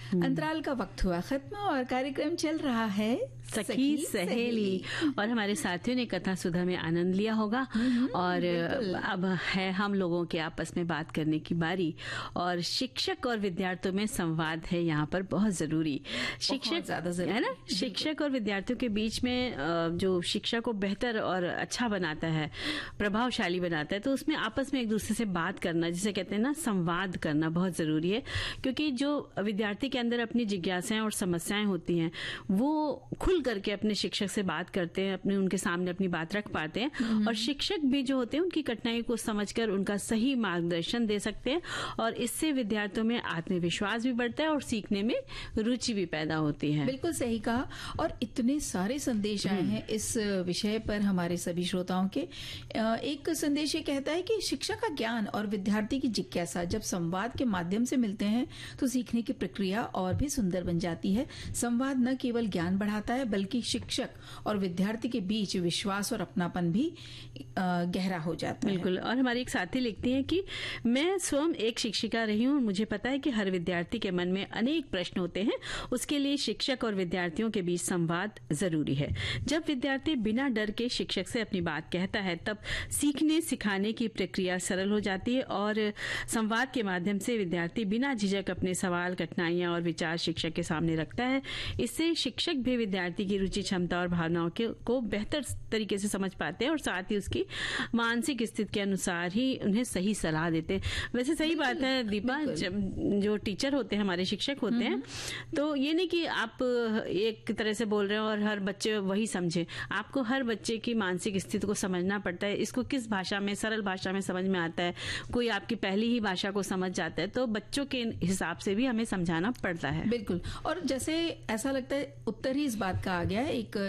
अंतराल का वक्त हुआ खत्म और कार्यक्रम चल रहा है सखी सहेली। और हमारे साथियों ने कथा सुधा में आनंद लिया होगा और अब है हम लोगों के आपस में बात करने की बारी। और शिक्षक और विद्यार्थियों में संवाद है यहाँ पर बहुत जरूरी। शिक्षक ज्यादा जरूरी है ना, शिक्षक और विद्यार्थियों के बीच में जो शिक्षा को बेहतर और अच्छा बनाता है, प्रभावशाली बनाता है, तो उसमें आपस में एक दूसरे से बात करना, जिसे कहते हैं ना संवाद करना, बहुत जरूरी है। क्योंकि जो विद्यार्थी के अंदर अपनी जिज्ञासाएं और समस्याएं होती हैं वो खुल करके अपने शिक्षक से बात करते हैं, अपने उनके सामने अपनी बात रख पाते हैं। और शिक्षक भी जो होते हैं उनकी कठिनाई को समझकर उनका सही मार्गदर्शन दे सकते हैं और इससे विद्यार्थियों में आत्मविश्वास भी बढ़ता है और सीखने में रुचि भी पैदा होती है। बिल्कुल सही कहा। और इतने सारे संदेश आए हैं इस विषय पर हमारे सभी श्रोताओं के। एक संदेश ये कहता है कि शिक्षा का ज्ञान और विद्यार्थी की जिज्ञासा जब संवाद के माध्यम से मिलते हैं तो सीखने की प्रक्रिया और भी सुंदर बन जाती है। संवाद न केवल ज्ञान बढ़ाता है बल्कि शिक्षक और विद्यार्थी के बीच विश्वास और अपनापन भी गहरा हो जाता है। बिल्कुल। और हमारी एक साथी लिखती हैं कि मैं स्वयं एक शिक्षिका रही हूँ, मुझे पता है कि हर विद्यार्थी के मन में अनेक प्रश्न होते हैं, उसके लिए शिक्षक और विद्यार्थियों के बीच संवाद जरूरी है। जब विद्यार्थी बिना डर के शिक्षक से अपनी बात कहता है तब सीखने सिखाने की प्रक्रिया सरल हो जाती है और संवाद के माध्यम से विद्यार्थी बिना झिझक अपने सवाल, कठिनाइयां और विचार शिक्षक के सामने रखता है। इससे शिक्षक भी विद्यार्थी की रुचि, क्षमता और भावनाओं को बेहतर तरीके से समझ पाते हैं और साथ ही उसकी मानसिक स्थिति के अनुसार ही उन्हें सही सलाह देते हैं। वैसे सही बात है दीपा, जो टीचर होते हैं, हमारे शिक्षक होते हैं, तो ये नहीं कि आप एक तरह से बोल रहे हो और हर बच्चे वही समझे। आपको हर बच्चे की मानसिक स्थिति को समझना पड़ता है। इसको किस भाषा में, सरल भाषा में समझ में आता है, कोई आपकी पहली ही भाषा को समझ जाता है, तो बच्चों के हिसाब से भी हमें समझाना पड़ता है। बिल्कुल। और जैसे ऐसा लगता है उत्तर ही इस बात का आ गया है एक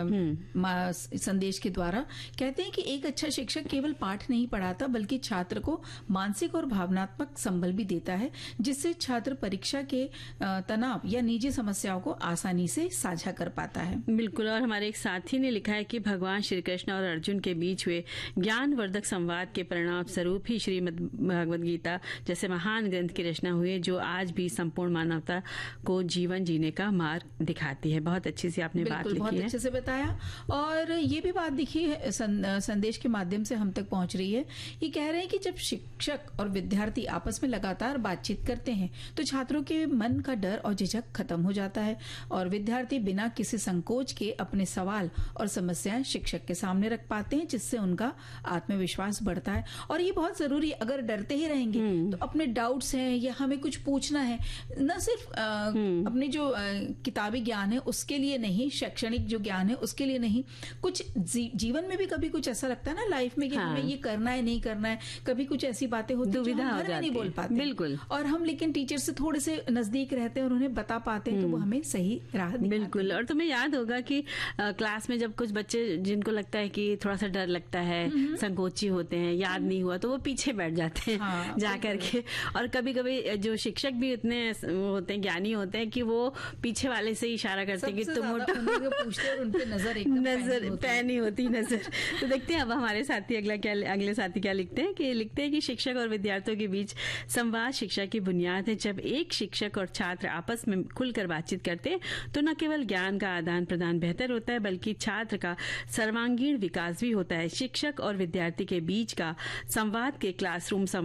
संदेश के द्वारा। कहते हैं कि एक अच्छा शिक्षक केवल पाठ नहीं पढ़ाता बल्कि छात्र को मानसिक और भावनात्मक संबल भी देता है, जिससे छात्र परीक्षा के तनाव या निजी समस्याओं को आसानी से साझा कर पाता है। बिल्कुल। और हमारे एक साथी ने लिखा है कि भगवान श्री कृष्ण और अर्जुन के बीच हुए ज्ञानवर्धक संवाद के परिणाम स्वरूप ही श्रीमद् भगवद गीता जैसे महान ग्रंथ की रचना हुई, जो आज भी संपूर्ण मानवता को जीवन जीने का मार्ग दिखाती है। बहुत अच्छी सी आपने बात लिखी है, बहुत अच्छे से बताया। और ये भी बात दिखी है संदेश के माध्यम से हम तक पहुंच रही है। ये कह रहे हैं कि जब शिक्षक और विद्यार्थी आपस में लगातार बातचीत करते हैं तो छात्रों के मन का डर और झिझक खत्म हो जाता है और विद्यार्थी बिना किसी संकोच के अपने सवाल और समस्याएं शिक्षक के सामने रख पाते हैं, जिससे उनका आत्मविश्वास बढ़ता है। और ये बहुत जरूरी, अगर डरते ही रहेंगे तो अपने डाउट्स हैं या हमें कुछ पूछना है, न सिर्फ अपने जो किताबी ज्ञान है उसके लिए नहीं, शैक्षणिक जो ज्ञान है उसके लिए नहीं, कुछ जीवन में भी कभी कुछ ऐसा लगता है ना लाइफ में कि हमें ये करना है नहीं करना है, कभी कुछ ऐसी बातें होती है जो हम नहीं बोल पाते। बिल्कुल। और हम लेकिन टीचर से थोड़े से नजदीक रहते हैं और उन्हें बता पाते हैं तो वो हमें सही राह दिखाते हैं। बिल्कुल। और तुम्हें याद होगा कि क्लास में जब कुछ बच्चे जिनको लगता है कि थोड़ा सा डर लगता है, संकोची होते हैं, याद नहीं हुआ, तो वो पीछे बैठ जाते हैं जा करके। और कभी कभी जो शिक्षक भी इतने होते हैं, ज्ञानी होते हैं कि वो पीछे वाले से इशारा करते हैं कि तुम पूछते और उन पे नजर पैनी होती नजर। तो देखते हैं अब हमारे साथी अगले साथी क्या लिखते हैं कि शिक्षक और विद्यार्थियों के बीच संवाद शिक्षा की बुनियाद है। जब एक शिक्षक और छात्र आपस में खुलकर बातचीत करते हैं तो न केवल ज्ञान का आदान प्रदान बेहतर होता है बल्कि छात्र का सर्वांगीण विकास भी होता है। शिक्षक और विद्यार्थी के बीच का संवाद के क्लासरूम